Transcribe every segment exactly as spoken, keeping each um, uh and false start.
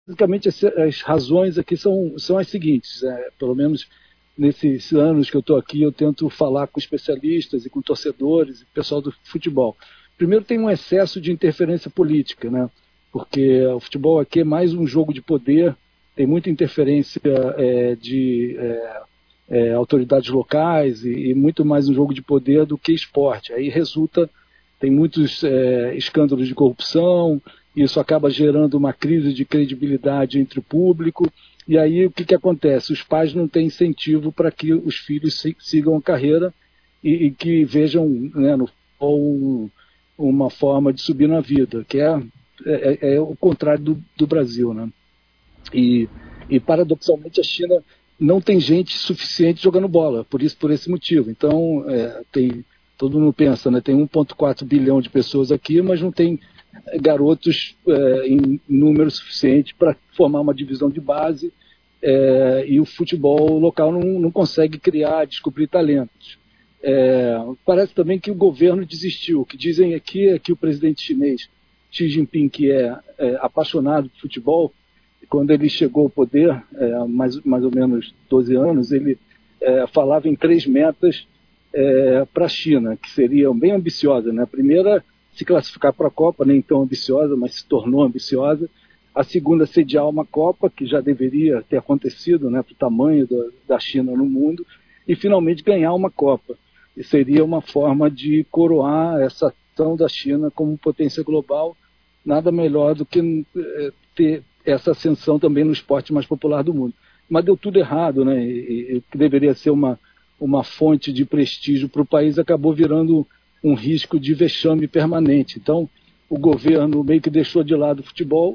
basicamente, as, as razões aqui são, são as seguintes, é, pelo menos nesses anos que eu estou aqui, eu tento falar com especialistas e com torcedores e pessoal do futebol. Primeiro, tem um excesso de interferência política, né? Porque o futebol aqui é mais um jogo de poder, tem muita interferência é, de é, é, autoridades locais e, e muito mais um jogo de poder do que esporte. Aí resulta, tem muitos é, escândalos de corrupção, isso acaba gerando uma crise de credibilidade entre o público, e aí o que, que acontece? Os pais não têm incentivo para que os filhos sigam a carreira e, e que vejam, né, no futebol um, uma forma de subir na vida, que é, é, é o contrário do, do Brasil, né? E, e paradoxalmente a China não tem gente suficiente jogando bola, por isso, por esse motivo. Então, é, tem, todo mundo pensa, né, tem um vírgula quatro bilhão de pessoas aqui, mas não tem garotos é, em número suficiente para formar uma divisão de base, é, e o futebol local não, não consegue criar, descobrir talentos. É, parece também que o governo desistiu. O que dizem aqui é que o presidente chinês Xi Jinping, que é, é apaixonado por futebol, quando ele chegou ao poder, é, mais, mais ou menos doze anos, ele é, falava em três metas é, para a China, que seriam bem ambiciosas, né? A primeira, se classificar para a Copa, nem tão ambiciosa, mas se tornou ambiciosa. A segunda, sediar uma Copa, que já deveria ter acontecido, né, para o tamanho do, da China no mundo. E, finalmente, ganhar uma Copa. E seria uma forma de coroar essa ação da China como potência global. Nada melhor do que é, ter essa ascensão também no esporte mais popular do mundo. Mas deu tudo errado, né? E, e que deveria ser uma, uma fonte de prestígio para o país acabou virando um risco de vexame permanente. Então, o governo meio que deixou de lado o futebol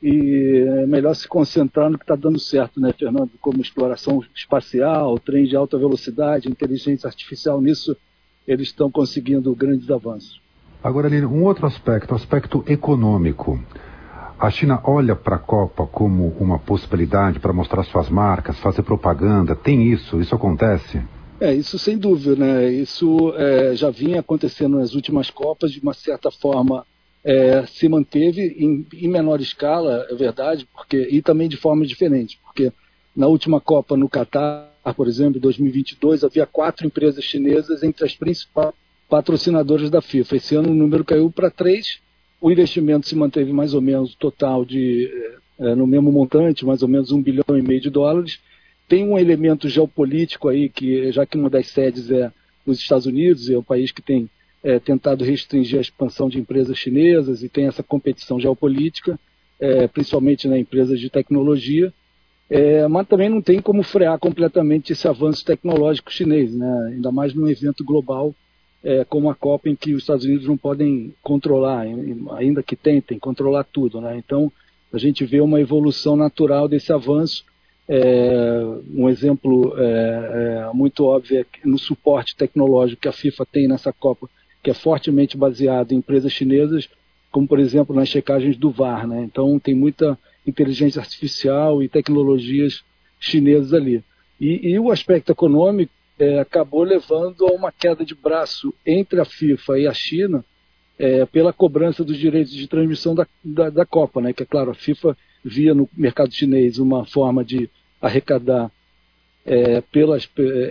e é melhor se concentrar no que está dando certo, né, Fernando? Como exploração espacial, trem de alta velocidade, inteligência artificial, nisso eles estão conseguindo grandes avanços. Agora, Aline, um outro aspecto, o aspecto econômico. A China olha para a Copa como uma possibilidade para mostrar suas marcas, fazer propaganda. Tem isso? Isso acontece? É, isso sem dúvida, né? Isso é, já vinha acontecendo nas últimas Copas, de uma certa forma é, se manteve em, em menor escala, é verdade, porque, e também de forma diferente, porque na última Copa no Catar, por exemplo, em dois mil e vinte e dois, havia quatro empresas chinesas entre as principais patrocinadoras da FIFA. Esse ano o número caiu para três, o investimento se manteve mais ou menos total de, é, no mesmo montante, mais ou menos um bilhão e meio de dólares. Tem um elemento geopolítico aí, que já que uma das sedes é nos Estados Unidos, é o país que tem é, tentado restringir a expansão de empresas chinesas e tem essa competição geopolítica, é, principalmente na empresas de tecnologia, é, mas também não tem como frear completamente esse avanço tecnológico chinês, né? Ainda mais num evento global é, como a Copa, em que os Estados Unidos não podem controlar, ainda que tentem controlar tudo, né? Então, a gente vê uma evolução natural desse avanço. É, um exemplo é, é, muito óbvio é no suporte tecnológico que a FIFA tem nessa Copa, que é fortemente baseado em empresas chinesas, como, por exemplo, nas checagens do V A R, né? Então, tem muita inteligência artificial e tecnologias chinesas ali. E, e o aspecto econômico é, acabou levando a uma queda de braço entre a FIFA e a China é, pela cobrança dos direitos de transmissão da, da, da Copa, né? Que, é claro, a FIFA via no mercado chinês uma forma de arrecadar é, pelas,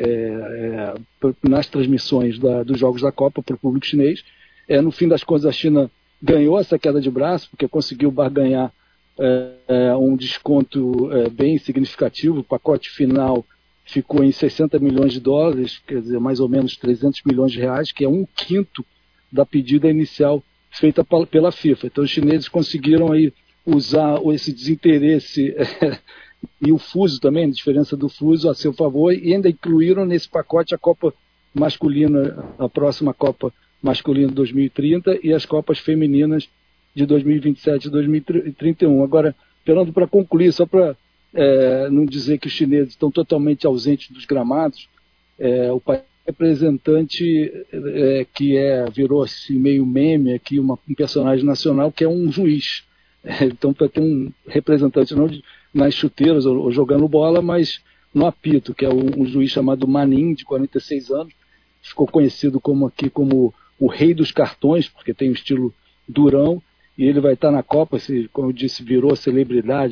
é, é, nas transmissões da, dos jogos da Copa para o público chinês. É, no fim das contas, a China ganhou essa queda de braço, porque conseguiu barganhar é, é, um desconto é, bem significativo. O pacote final ficou em sessenta milhões de dólares, quer dizer, mais ou menos trezentos milhões de reais, que é um quinto da pedida inicial feita pela FIFA. Então, os chineses conseguiram aí usar esse desinteresse é, e o fuso também, a diferença do fuso a seu favor, e ainda incluíram nesse pacote a Copa masculina, a próxima Copa masculina de dois mil e trinta e as Copas femininas de dois mil e vinte e sete e dois mil e trinta e um. Agora, Fernando, para concluir, só para é, não dizer que os chineses estão totalmente ausentes dos gramados, é, o país representante é, que é, virou assim, meio meme aqui, uma, um personagem nacional, que é um juiz. É, então, para ter um representante não de, nas chuteiras ou, ou jogando bola, mas no apito, que é um, um juiz chamado Manin, de quarenta e seis anos, ficou conhecido como aqui como o rei dos cartões, porque tem um estilo durão, e ele vai estar na Copa, se, como eu disse, virou celebridade